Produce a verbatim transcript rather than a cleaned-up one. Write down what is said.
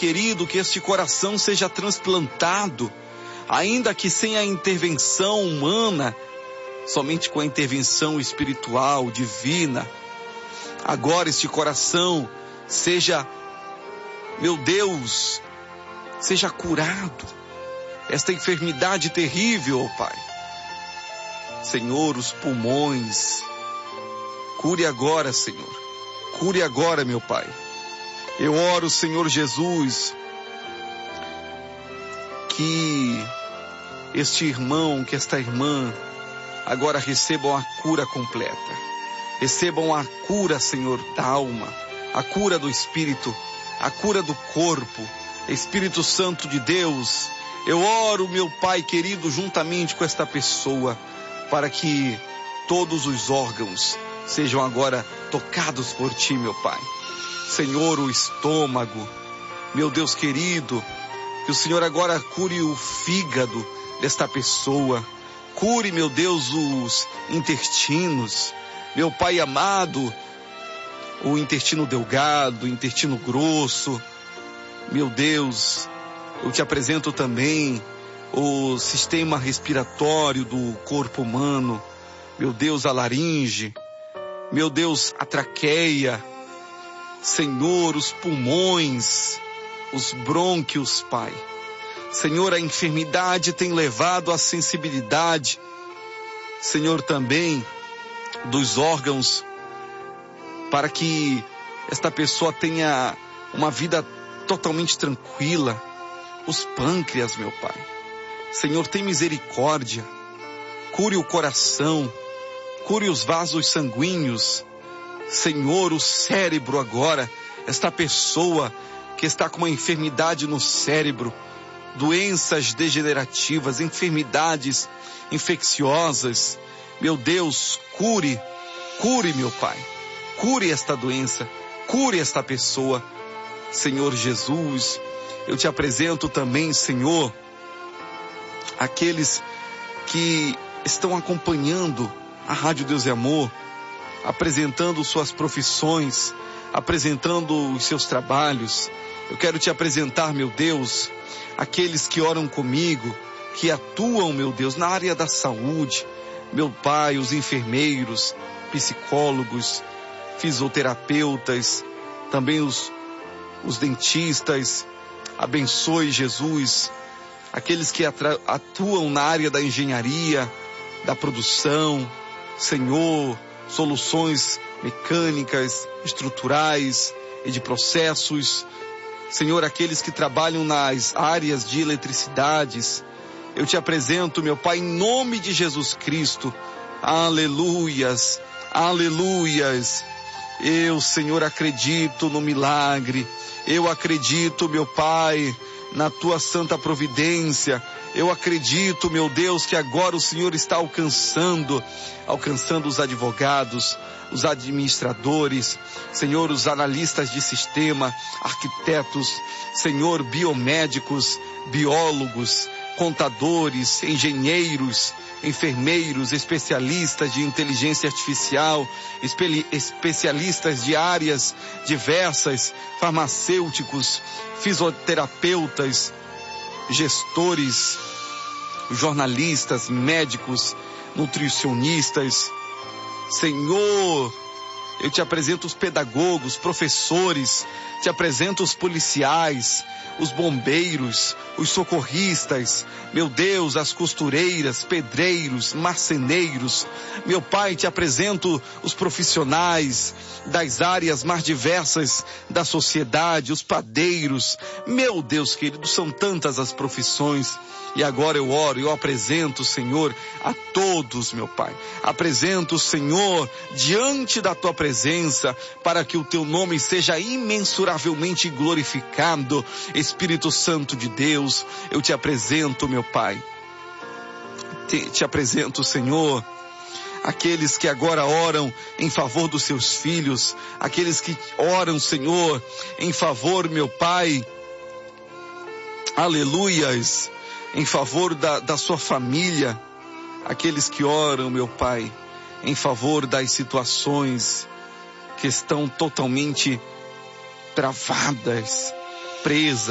querido, que este coração seja transplantado, ainda que sem a intervenção humana, somente com a intervenção espiritual, divina. Agora este coração seja, meu Deus, seja curado. Esta enfermidade terrível, ó Pai. Senhor, os pulmões, cure agora, Senhor. Cure agora, meu Pai. Eu oro, Senhor Jesus, que este irmão, que esta irmã, agora recebam a cura completa. Recebam a cura, Senhor, da alma, a cura do espírito, a cura do corpo. Espírito Santo de Deus, eu oro, meu Pai querido, juntamente com esta pessoa, para que todos os órgãos sejam agora tocados por Ti, meu Pai. Senhor, o estômago, meu Deus querido, que o Senhor agora cure o fígado desta pessoa. Cure, meu Deus, os intestinos. Meu Pai amado, o intestino delgado, o intestino grosso. Meu Deus, eu te apresento também o sistema respiratório do corpo humano. Meu Deus, a laringe. Meu Deus, a traqueia. Senhor, os pulmões, os brônquios, Pai. Senhor, a enfermidade tem levado à sensibilidade, Senhor, também dos órgãos, para que esta pessoa tenha uma vida totalmente tranquila. Os pâncreas, meu Pai. Senhor, tem misericórdia. Cure o coração, cure os vasos sanguíneos. Senhor, o cérebro agora, esta pessoa que está com uma enfermidade no cérebro, doenças degenerativas, enfermidades infecciosas. Meu Deus, cure, cure, meu Pai, cure esta doença, cure esta pessoa. Senhor Jesus, eu te apresento também, Senhor, aqueles que estão acompanhando a Rádio Deus e Amor, apresentando suas profissões, apresentando os seus trabalhos. Eu quero te apresentar, meu Deus, aqueles que oram comigo, que atuam, meu Deus, na área da saúde. Meu Pai, os enfermeiros, psicólogos, fisioterapeutas, também os, os dentistas. Abençoe, Jesus, aqueles que atuam na área da engenharia, da produção. Senhor, soluções mecânicas, estruturais e de processos. Senhor, aqueles que trabalham nas áreas de eletricidades. Eu te apresento, meu Pai, em nome de Jesus Cristo. Aleluias, aleluias. Eu, Senhor, acredito no milagre. Eu acredito, meu Pai, na tua santa providência. Eu acredito, meu Deus, que agora o Senhor está alcançando, alcançando os advogados, os administradores, Senhor, os analistas de sistema, arquitetos, Senhor, biomédicos, biólogos, contadores, engenheiros, enfermeiros, especialistas de inteligência artificial, espe- especialistas de áreas diversas, farmacêuticos, fisioterapeutas, gestores, jornalistas, médicos, nutricionistas. Senhor, eu te apresento os pedagogos, professores, te apresento os policiais, os bombeiros, os socorristas, meu Deus, as costureiras, pedreiros, marceneiros. Meu Pai, te apresento os profissionais das áreas mais diversas da sociedade, os padeiros. Meu Deus querido, são tantas as profissões. E agora eu oro, eu apresento, Senhor, a todos, meu Pai. Apresento, Senhor, diante da tua presença, para que o teu nome seja imensuravelmente glorificado. Espírito Santo de Deus, eu te apresento, meu Pai. Te, te apresento, Senhor, aqueles que agora oram em favor dos seus filhos, aqueles que oram, Senhor, em favor, meu Pai, aleluias, em favor da, da sua família, aqueles que oram, meu Pai, em favor das situações que estão totalmente travadas, presas.